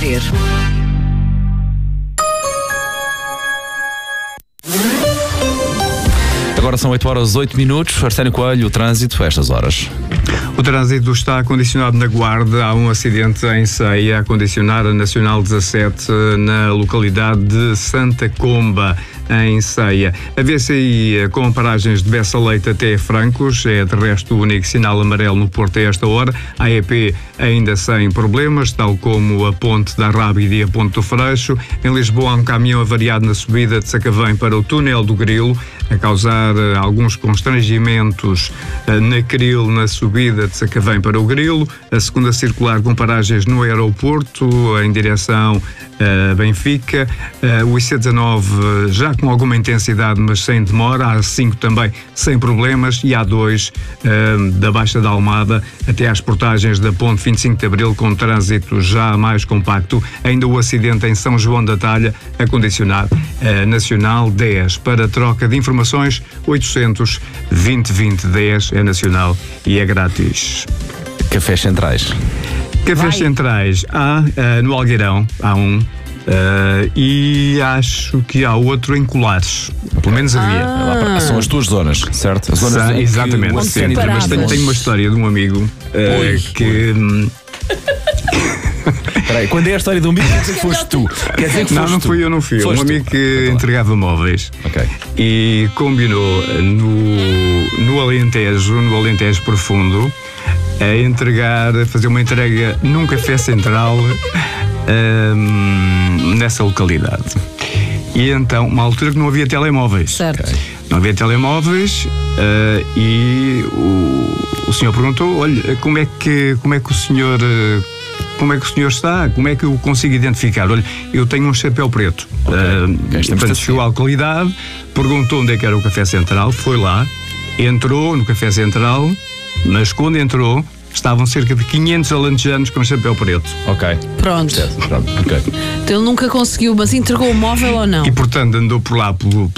ver. Agora são 8h08. Arsénio Coelho, o trânsito a estas horas. O trânsito está condicionado na Guarda. Há um acidente em Ceia a condicionar a Nacional 17 na localidade de Santa Comba, em Ceia. A VCI com paragens de Bessa Leite até Francos é de resto o único sinal amarelo no Porto a esta hora. A EP ainda sem problemas, tal como a Ponte da Rábida e a Ponte do Freixo. Em Lisboa há um caminhão avariado na subida de Sacavém para o Túnel do Grilo, a causar alguns constrangimentos na Cril, na subida de Sacavém para o Grilo. A segunda circular com paragens no aeroporto, em direção a Benfica. O IC19 já com alguma intensidade, mas sem demora. A A5 também sem problemas. E a A2 da Baixa da Almada até às portagens da Ponte 25 de Abril, com trânsito já mais compacto. Ainda o acidente em São João da Talha a condicionar a Nacional 10. Para troca de informações, 800 20 10 é nacional e é grátis. Cafés Centrais. Cafés Centrais há no Algueirão, há um. E acho que há outro em Colares. Pelo menos havia. São as tuas zonas, certo? As zonas exatamente. Mas tenho uma história de um amigo que. Espera aí, quando é a história de um amigo, quer dizer que foste tu? Quer dizer que foste não fui eu, não fui eu. Um amigo que entregava móveis. Ok. E combinou no Alentejo Profundo, a fazer uma entrega num café central nessa localidade. E então, uma altura que não havia telemóveis. Certo. Okay. Não havia telemóveis e o senhor perguntou: olha, como é que o senhor está? Como é que eu consigo identificar? Olha, eu tenho um chapéu preto. Portanto, chegou à localidade, perguntou onde é que era o café central, foi lá, entrou no café central, mas quando entrou, estavam cerca de 500 alentejanos com chapéu preto. Ok. Pronto. Okay. Então ele nunca conseguiu, mas entregou o móvel ou não? E portanto andou por lá pelo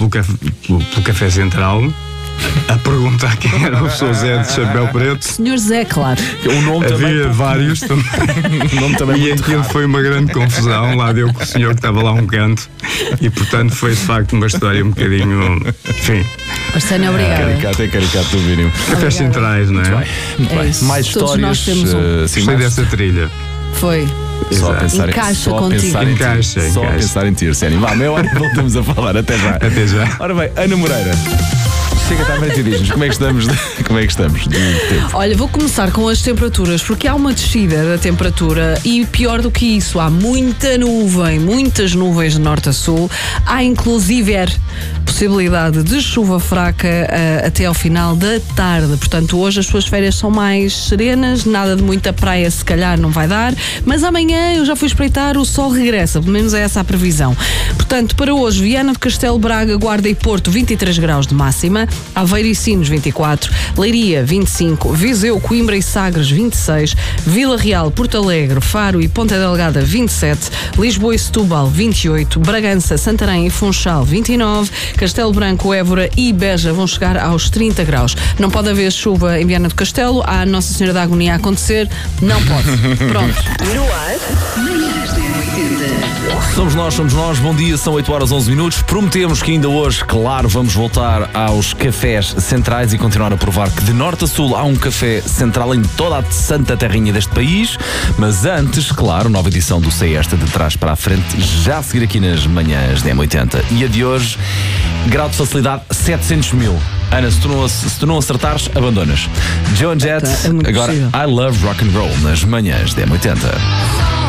café central a perguntar quem era o Sr. Zé de chapéu preto. Senhor Zé, claro. O nome havia também. Vários também. O nome também. E aquilo foi uma grande confusão. Lá deu com o senhor que estava lá a um canto. E portanto foi de facto uma história um bocadinho. Enfim. Arsénio, obrigada. Caricato do vídeo. Cafés Centrais, não é? Muito bem. Mais Todos histórias. nós temos Gostei dessa trilha. Foi. Só pensar Encaixa só contigo. pensar em ti. Só pensar em ti, Arsénio. Vá, meia hora voltamos a falar. Até já. Até já. Ora bem, Ana Moreira. Chega-te à frente e diz-nos como é que estamos de tempo. Olha, vou começar com as temperaturas, porque há uma descida da temperatura e pior do que isso, há muita nuvem, muitas nuvens de norte a sul. Há inclusive possibilidade de chuva fraca até ao final da tarde. Portanto, hoje as suas férias são mais serenas, nada de muita praia se calhar não vai dar, mas amanhã eu já fui espreitar, o sol regressa, pelo menos é essa a previsão. Portanto, para hoje, Viana do Castelo, Braga, Guarda e Porto, 23 graus de máxima. Aveiro e Sinos, 24, Leiria, 25, Viseu, Coimbra e Sagres, 26, Vila Real, Porto Alegre, Faro e Ponta Delgada, 27, Lisboa e Setúbal, 28, Bragança, Santarém e Funchal, 29, Castelo Branco, Évora e Beja vão chegar aos 30 graus. Não pode haver chuva em Viana do Castelo, há Nossa Senhora da Agonia a acontecer, não pode. Pronto. No ar, manhãs da 80. Somos nós, bom dia, são 8h11. Prometemos que ainda hoje, claro, vamos voltar aos cafés centrais e continuar a provar que de norte a sul há um café central em toda a santa terrinha deste país. Mas antes, claro, nova edição do Sei Esta de trás para a frente, já a seguir aqui nas manhãs da M80. E a de hoje, grau de facilidade 700 mil. Ana, se tu não acertares, abandonas. Joan Jett, agora I Love Rock and Roll nas manhãs da M80.